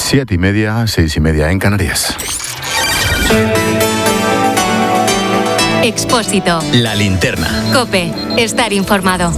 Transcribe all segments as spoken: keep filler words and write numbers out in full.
Siete y media, seis y media en Canarias. Expósito. La linterna. COPE. Estar informado.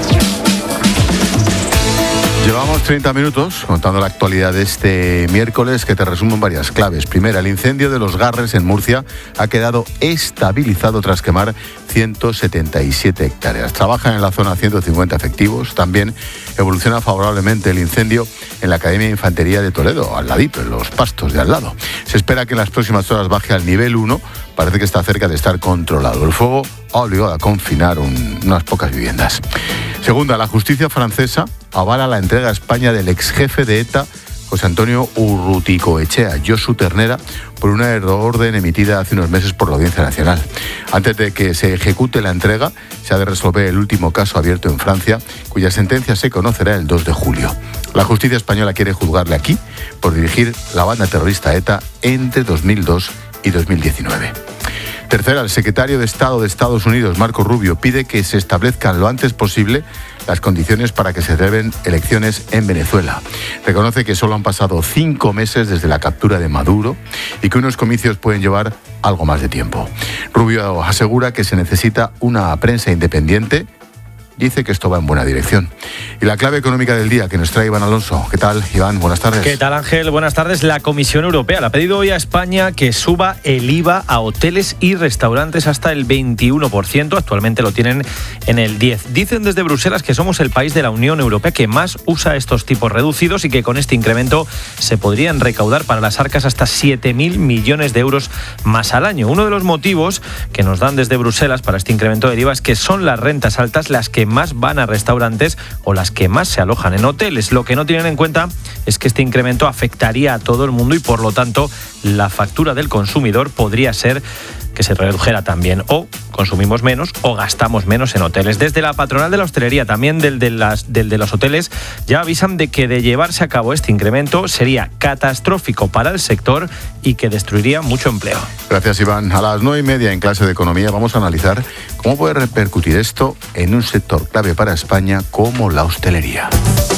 Llevamos treinta minutos contando la actualidad de este miércoles, que te resumo en varias claves. Primera, el incendio de Los Garres en Murcia ha quedado estabilizado tras quemar ciento setenta y siete hectáreas. Trabajan en la zona ciento cincuenta efectivos. También evoluciona favorablemente el incendio en la Academia de Infantería de Toledo, al ladito, en los pastos de al lado. Se espera que en las próximas horas baje al nivel uno. Parece que está cerca de estar controlado. El fuego ha obligado a confinar un, unas pocas viviendas. Segunda, la justicia francesa avala la entrega a España del ex jefe de ETA, José Antonio Urruticoechea, Josu Ternera, por una orden emitida hace unos meses por la Audiencia Nacional. Antes de que se ejecute la entrega, se ha de resolver el último caso abierto en Francia, cuya sentencia se conocerá el dos de julio. La justicia española quiere juzgarle aquí por dirigir la banda terrorista ETA entre dos mil dos y dos mil diecinueve. Tercera, el secretario de Estado de Estados Unidos, Marco Rubio, pide que se establezcan lo antes posible las condiciones para que se celebren elecciones en Venezuela. Reconoce que solo han pasado cinco meses desde la captura de Maduro y que unos comicios pueden llevar algo más de tiempo. Rubio asegura que se necesita una prensa independiente. Dice que esto va en buena dirección. Y la clave económica del día que nos trae Iván Alonso. ¿Qué tal, Iván? Buenas tardes. ¿Qué tal, Ángel? Buenas tardes. La Comisión Europea le ha pedido hoy a España que suba el I V A a hoteles y restaurantes hasta el veintiuno por ciento. Actualmente lo tienen en el diez por ciento. Dicen desde Bruselas que somos el país de la Unión Europea que más usa estos tipos reducidos y que con este incremento se podrían recaudar para las arcas hasta siete mil millones de euros más al año. Uno de los motivos que nos dan desde Bruselas para este incremento del I V A es que son las rentas altas las que más van a restaurantes o las que más se alojan en hoteles. Lo que no tienen en cuenta es que este incremento afectaría a todo el mundo y por lo tanto la factura del consumidor podría ser que se redujera también, o consumimos menos o gastamos menos en hoteles. Desde la patronal de la hostelería, también del de, las, del de los hoteles, ya avisan de que de llevarse a cabo este incremento sería catastrófico para el sector y que destruiría mucho empleo. Gracias, Iván. A las nueve y media en clase de economía vamos a analizar cómo puede repercutir esto en un sector clave para España como la hostelería.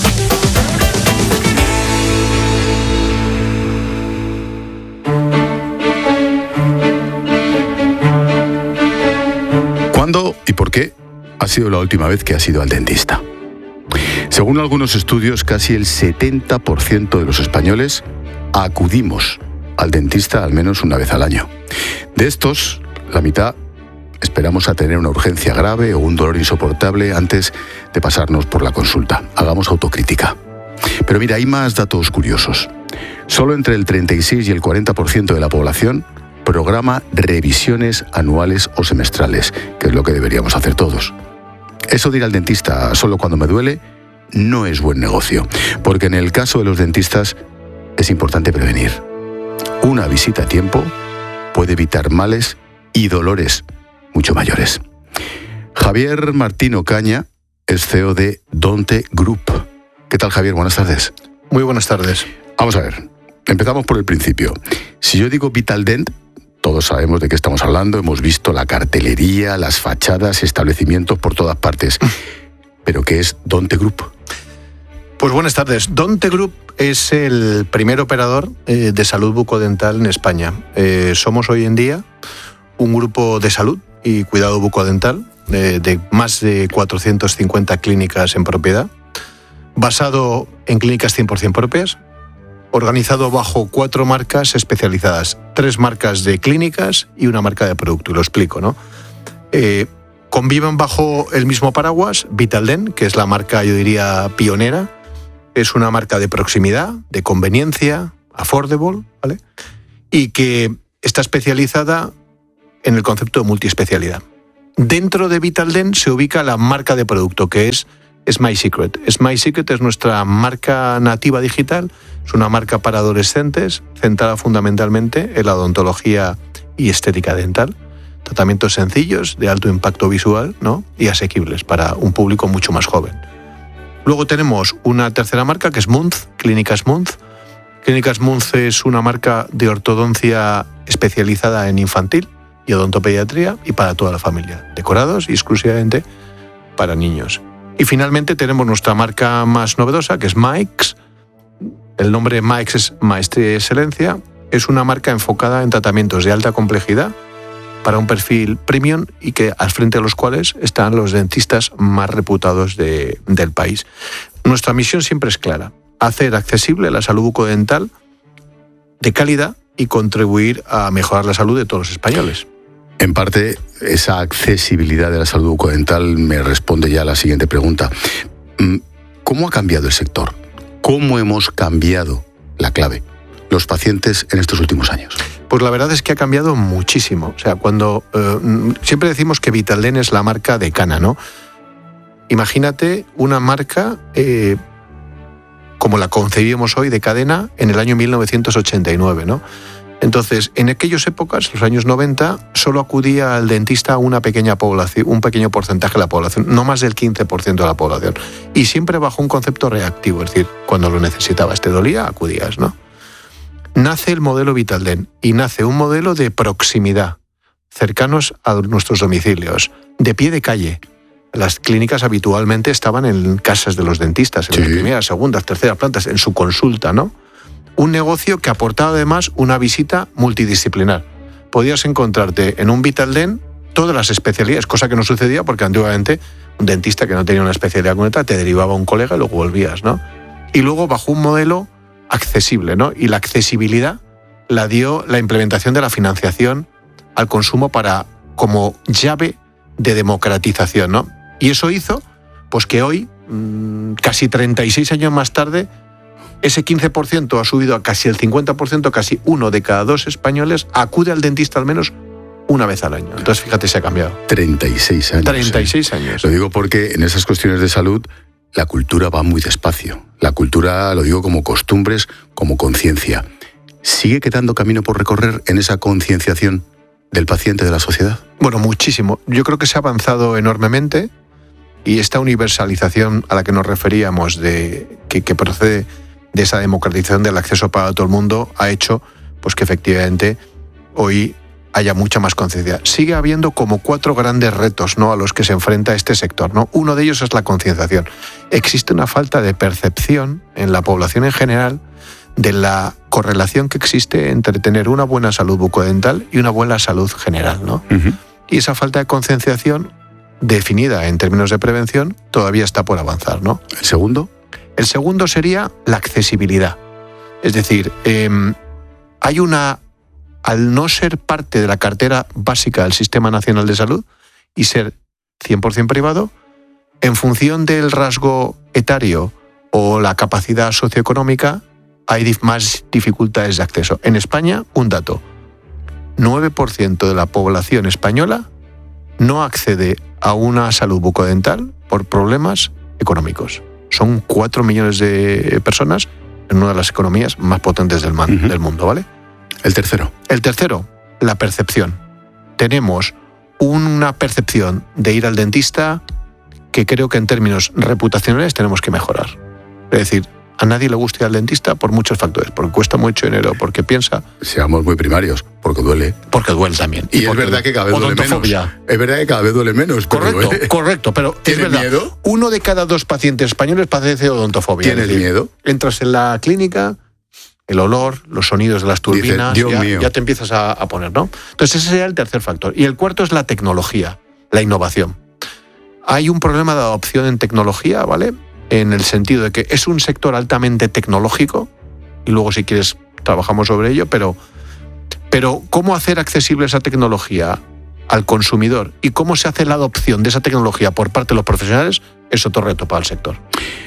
¿Cuándo y por qué ha sido la última vez que has ido al dentista? Según algunos estudios, casi el setenta por ciento de los españoles acudimos al dentista al menos una vez al año. De estos, la mitad esperamos a tener una urgencia grave o un dolor insoportable antes de pasarnos por la consulta. Hagamos autocrítica. Pero mira, hay más datos curiosos. Solo entre el treinta y seis y el cuarenta por ciento de la población programa revisiones anuales o semestrales, que es lo que deberíamos hacer todos. Eso de ir al dentista solo cuando me duele no es buen negocio, porque en el caso de los dentistas es importante prevenir. Una visita a tiempo puede evitar males y dolores mucho mayores. Javier Martín Ocaña es C E O de Donte Group. ¿Qué tal, Javier? Buenas tardes. Muy buenas tardes. Vamos a ver, empezamos por el principio. Si yo digo Vitaldent, todos sabemos de qué estamos hablando, hemos visto la cartelería, las fachadas, establecimientos por todas partes. ¿Pero qué es Donte Group? Pues buenas tardes. Donte Group es el primer operador eh, de salud bucodental en España. Eh, somos hoy en día un grupo de salud y cuidado bucodental de, de más de cuatrocientas cincuenta clínicas en propiedad, basado en clínicas cien por ciento propias, organizado bajo cuatro marcas especializadas, tres marcas de clínicas y una marca de producto, y lo explico, ¿no? Eh, conviven bajo el mismo paraguas Vitaldent, que es la marca, yo diría, pionera, es una marca de proximidad, de conveniencia, affordable, ¿vale? Y que está especializada en el concepto de multiespecialidad. Dentro de Vitaldent se ubica la marca de producto, que es SmileSecret. SmileSecret es nuestra marca nativa digital, es una marca para adolescentes centrada fundamentalmente en la odontología y estética dental. Tratamientos sencillos, de alto impacto visual, ¿no? Y asequibles para un público mucho más joven. Luego tenemos una tercera marca que es Munz, Clínicas Munz. Clínicas Munz es una marca de ortodoncia especializada en infantil y odontopediatría y para toda la familia, decorados y exclusivamente para niños. Y finalmente tenemos nuestra marca más novedosa, que es Mike's, El nombre Maex es Maestría y Excelencia. Es una marca enfocada en tratamientos de alta complejidad para un perfil premium y que al frente de los cuales están los dentistas más reputados de, del país. Nuestra misión siempre es clara: hacer accesible la salud bucodental de calidad y contribuir a mejorar la salud de todos los españoles. En parte, esa accesibilidad de la salud bucodental me responde ya a la siguiente pregunta. ¿Cómo ha cambiado el sector? ¿Cómo hemos cambiado la clave, los pacientes, en estos últimos años? Pues la verdad es que ha cambiado muchísimo. O sea, cuando eh, siempre decimos que Vitaldent es la marca de Cana, ¿no? Imagínate una marca eh, como la concebimos hoy de cadena en el año mil novecientos ochenta y nueve, ¿no? Entonces, en aquellas épocas, los años noventa, solo acudía al dentista una pequeña población, un pequeño porcentaje de la población, no más del quince por ciento de la población. Y siempre bajo un concepto reactivo, es decir, cuando lo necesitabas, te dolía, acudías, ¿no? Nace el modelo Vitaldent y nace un modelo de proximidad, cercanos a nuestros domicilios, de pie de calle. Las clínicas habitualmente estaban en casas de los dentistas, en sí. las primeras, segundas, terceras plantas, en su consulta, ¿no? Un negocio que aportaba además una visita multidisciplinar. Podías encontrarte en un Vitaldent todas las especialidades, cosa que no sucedía porque antiguamente un dentista que no tenía una especialidad concreta te derivaba a un colega y luego volvías, ¿no? Y luego bajo un modelo accesible, ¿no? Y la accesibilidad la dio la implementación de la financiación al consumo para como llave de democratización, ¿no? Y eso hizo pues que hoy, casi treinta y seis años más tarde, ese quince por ciento ha subido a casi el cincuenta por ciento, casi uno de cada dos españoles acude al dentista al menos una vez al año. Entonces, fíjate, se ha cambiado. treinta y seis años. treinta y seis años. Lo digo porque en esas cuestiones de salud la cultura va muy despacio. La cultura, lo digo como costumbres, como conciencia. ¿Sigue quedando camino por recorrer en esa concienciación del paciente, de la sociedad? Bueno, muchísimo. Yo creo que se ha avanzado enormemente y esta universalización a la que nos referíamos, de que, que procede de esa democratización del acceso para todo el mundo, ha hecho pues que efectivamente hoy haya mucha más conciencia. Sigue habiendo como cuatro grandes retos, ¿no?, a los que se enfrenta este sector, ¿no? Uno de ellos es la concienciación. Existe una falta de percepción en la población en general de la correlación que existe entre tener una buena salud bucodental y una buena salud general, ¿no? Uh-huh. Y esa falta de concienciación, definida en términos de prevención, todavía está por avanzar, ¿no? ¿El segundo? El segundo sería la accesibilidad. Es decir, eh, hay una... Al no ser parte de la cartera básica del Sistema Nacional de Salud y ser cien por ciento privado, en función del rasgo etario o la capacidad socioeconómica, hay más dificultades de acceso. En España, un dato: nueve por ciento de la población española no accede a una salud bucodental por problemas económicos. Son cuatro millones de personas en una de las economías más potentes del, man, uh-huh. del mundo, ¿vale? El tercero. El tercero, la percepción. Tenemos una percepción de ir al dentista que creo que en términos reputacionales tenemos que mejorar. Es decir, a nadie le gusta ir al dentista por muchos factores, porque cuesta mucho dinero, porque piensa... Seamos muy primarios, porque duele. Porque duele también. Y, y es verdad que cada vez duele menos. Es verdad que cada vez duele menos. Correcto, duele. correcto, pero es verdad. Miedo? Uno de cada dos pacientes españoles padece odontofobia. ¿Tienes miedo? Entras en la clínica, el olor, los sonidos de las turbinas, Dice, Dios ya, mío. ya te empiezas a, a poner, ¿no? Entonces ese sería el tercer factor. Y el cuarto es la tecnología, la innovación. Hay un problema de adopción en tecnología, ¿vale?, en el sentido de que es un sector altamente tecnológico, y luego si quieres trabajamos sobre ello, pero, pero ¿cómo hacer accesible esa tecnología al consumidor y cómo se hace la adopción de esa tecnología por parte de los profesionales es otro reto para el sector?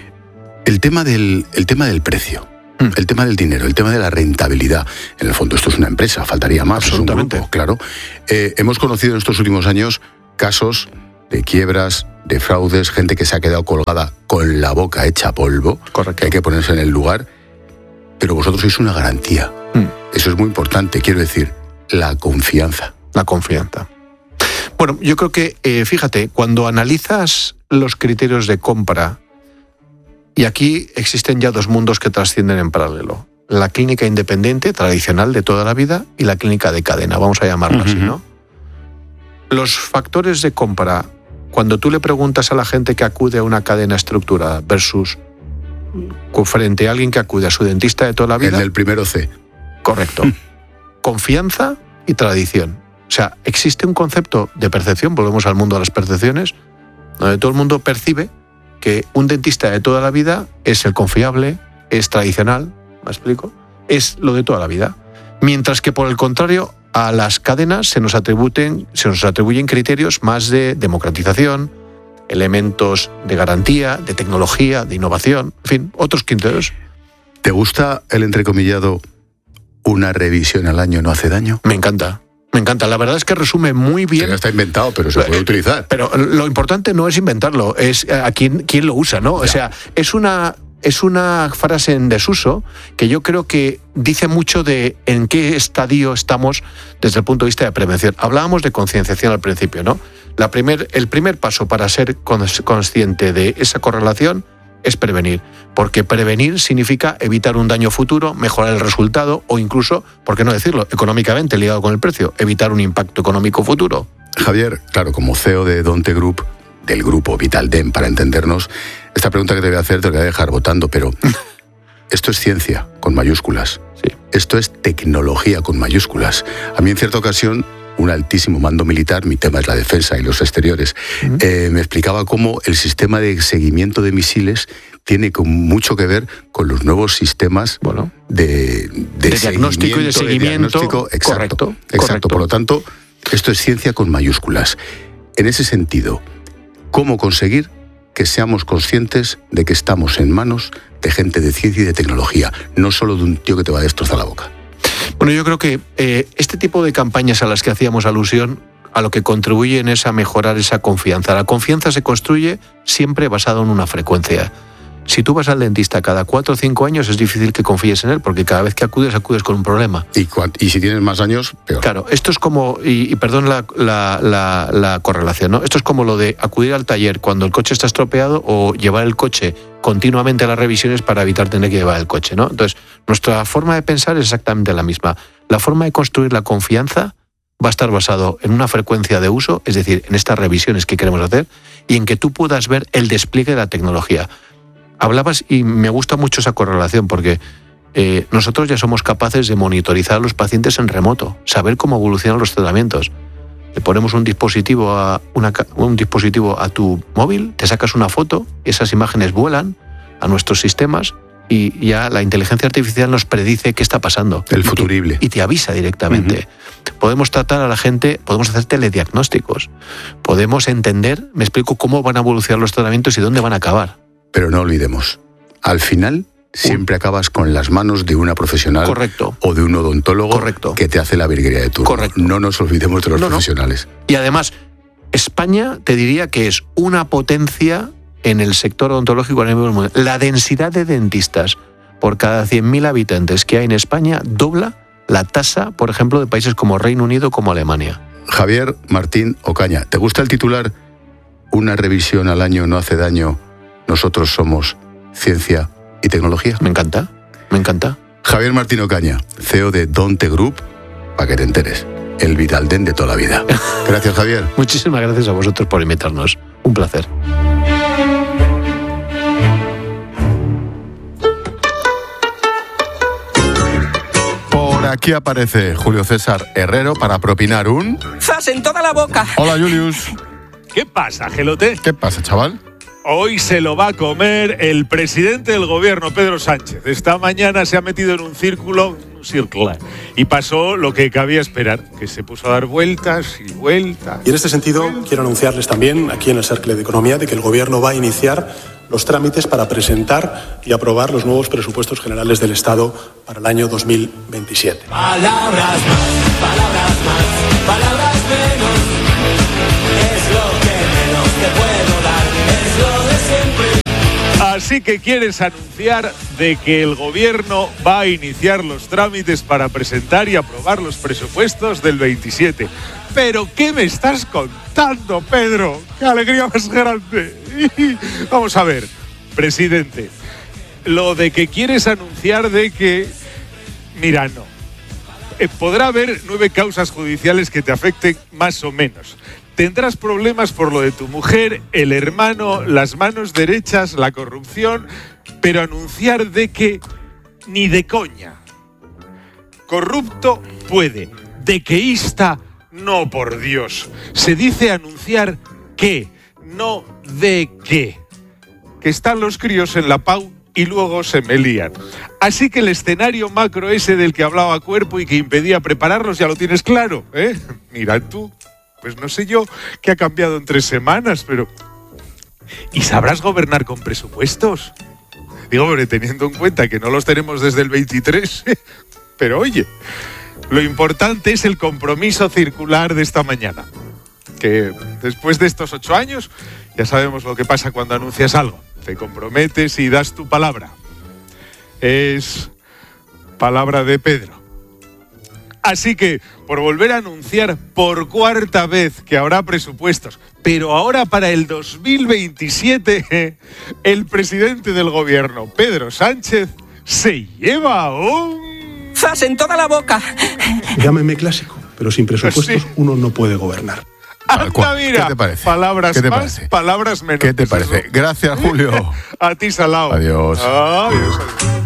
El tema del, el tema del precio, mm. el tema del dinero, el tema de la rentabilidad. En el fondo esto es una empresa, faltaría más. Absolutamente. Es un grupo, claro. Eh, hemos conocido en estos últimos años casos de quiebras, de fraudes, gente que se ha quedado colgada con la boca hecha polvo. Correcto. Que hay que ponerse en el lugar. Pero vosotros sois una garantía. Mm. Eso es muy importante, quiero decir, la confianza. La confianza. Bueno, yo creo que, eh, fíjate, cuando analizas los criterios de compra, y aquí existen ya dos mundos que trascienden en paralelo: la clínica independiente, tradicional de toda la vida, y la clínica de cadena, vamos a llamarla uh-huh. así, ¿no? Los factores de compra, cuando tú le preguntas a la gente que acude a una cadena estructurada versus frente a alguien que acude a su dentista de toda la vida? En el primero C. Correcto. Confianza y tradición. O sea, existe un concepto de percepción, volvemos al mundo de las percepciones, donde todo el mundo percibe que un dentista de toda la vida es el confiable, es tradicional, ¿me explico? Es lo de toda la vida. Mientras que, por el contrario, a las cadenas se nos atribuyen, se nos atribuyen criterios más de democratización, elementos de garantía, de tecnología, de innovación, en fin, otros criterios. ¿Te gusta el entrecomillado una revisión al año no hace daño? Me encanta. Me encanta. La verdad es que resume muy bien. Ya está inventado, pero se puede utilizar. Pero lo importante no es inventarlo, es a quién, quién lo usa, ¿no? Ya. O sea, es una... Es una frase en desuso que yo creo que dice mucho de en qué estadio estamos desde el punto de vista de prevención. Hablábamos de concienciación al principio, ¿no? La primer, el primer paso para ser consciente de esa correlación es prevenir, porque prevenir significa evitar un daño futuro, mejorar el resultado o incluso, ¿por qué no decirlo?, económicamente ligado con el precio, evitar un impacto económico futuro. Javier, claro, como C E O de Donte Group, del grupo Vitaldent, para entendernos, esta pregunta que te voy a hacer te la voy a dejar votando, pero esto es ciencia con mayúsculas. Sí. Esto es tecnología con mayúsculas. A mí en cierta ocasión un altísimo mando militar, mi tema es la defensa y los exteriores, uh-huh. eh, me explicaba cómo el sistema de seguimiento de misiles tiene mucho que ver con los nuevos sistemas bueno, de, de, de diagnóstico y de seguimiento. De diagnóstico, exacto, correcto, exacto. Correcto. Por lo tanto, esto es ciencia con mayúsculas. En ese sentido, ¿cómo conseguir que seamos conscientes de que estamos en manos de gente de ciencia y de tecnología, no solo de un tío que te va a destrozar la boca? Bueno, yo creo que eh, este tipo de campañas a las que hacíamos alusión a lo que contribuyen es a mejorar esa confianza. La confianza se construye siempre basada en una frecuencia. Si tú vas al dentista cada cuatro o cinco años, es difícil que confíes en él, porque cada vez que acudes, acudes con un problema. Y, y si tienes más años, peor. Claro, esto es como, y, y perdón la, la, la, la correlación, ¿no? Esto es como lo de acudir al taller cuando el coche está estropeado o llevar el coche continuamente a las revisiones para evitar tener que llevar el coche, ¿no? Entonces, nuestra forma de pensar es exactamente la misma. La forma de construir la confianza va a estar basado en una frecuencia de uso, es decir, en estas revisiones que queremos hacer, y en que tú puedas ver el despliegue de la tecnología. Hablabas, y me gusta mucho esa correlación, porque eh, nosotros ya somos capaces de monitorizar a los pacientes en remoto, saber cómo evolucionan los tratamientos. Le ponemos un dispositivo a una, un dispositivo a tu móvil, te sacas una foto, esas imágenes vuelan a nuestros sistemas y ya la inteligencia artificial nos predice qué está pasando. El futurible. Y te, y te avisa directamente. Uh-huh. Podemos tratar a la gente, podemos hacer telediagnósticos, podemos entender, me explico, cómo van a evolucionar los tratamientos y dónde van a acabar. Pero no olvidemos, al final siempre acabas con las manos de una profesional. Correcto. O de un odontólogo. Correcto. Que te hace la virguería de turno. Correcto. No nos olvidemos de los no, profesionales. No. Y además, España te diría que es una potencia en el sector odontológico a nivel mundial. La densidad de dentistas por cada cien mil habitantes que hay en España dobla la tasa, por ejemplo, de países como Reino Unido, como Alemania. Javier Martín Ocaña, ¿te gusta el titular? Una revisión al año no hace daño. Nosotros somos ciencia y tecnología. Me encanta, me encanta. Javier Martín Ocaña, C E O de Donte Group, para que te enteres, el Vitaldent de toda la vida. Gracias, Javier. Muchísimas gracias a vosotros por invitarnos. Un placer. Por aquí aparece Julio César Herrero para propinar un... ¡Zas en toda la boca! Hola, Julius. ¿Qué pasa, Gelote? ¿Qué pasa, chaval? Hoy se lo va a comer el presidente del gobierno, Pedro Sánchez. Esta mañana se ha metido en un círculo, un círculo, y pasó lo que cabía esperar, que se puso a dar vueltas y vueltas. Y en este sentido, quiero anunciarles también, aquí en el Cercle de Economía, de que el gobierno va a iniciar los trámites para presentar y aprobar los nuevos presupuestos generales del Estado para el año dos mil veintisiete. Palabras más, palabras más, palabras menos, es lo que menos te puedo dar, es lo de siempre. Así que quieres anunciar de que el gobierno va a iniciar los trámites para presentar y aprobar los presupuestos del veintisiete. ¿Pero qué me estás contando, Pedro? ¡Qué alegría más grande! Vamos a ver, presidente, lo de que quieres anunciar de que... Mira, no. Eh, podrá haber nueve causas judiciales que te afecten más o menos. Tendrás problemas por lo de tu mujer, el hermano, las manos derechas, la corrupción... pero anunciar de que ni de coña. Corrupto puede, dequeísta no, por Dios. Se dice anunciar qué, no de qué. Que están los críos en la Pau y luego se me lían. Así que el escenario macro ese del que hablaba Cuerpo y que impedía prepararlos ya lo tienes claro, ¿eh? Mira tú, pues no sé yo qué ha cambiado en tres semanas, pero... ¿Y sabrás gobernar con presupuestos? Digo, hombre, teniendo en cuenta que no los tenemos desde el veintitrés, pero oye... Lo importante es el compromiso circular de esta mañana. Que después de estos ocho años, ya sabemos lo que pasa cuando anuncias algo. Te comprometes y das tu palabra. Es palabra de Pedro. Así que, por volver a anunciar por cuarta vez que habrá presupuestos, pero ahora para el dos mil veintisiete, el presidente del gobierno, Pedro Sánchez, se lleva un... ¡Zas en toda la boca! Llámeme clásico, pero sin presupuestos Sí. uno no puede gobernar. Anda, mira, ¿Qué te parece? palabras ¿Qué te más, parece? palabras menos. ¿Qué te Pues parece? eso. Gracias, Julio. A ti, Salao. Adiós. Adiós. Adiós.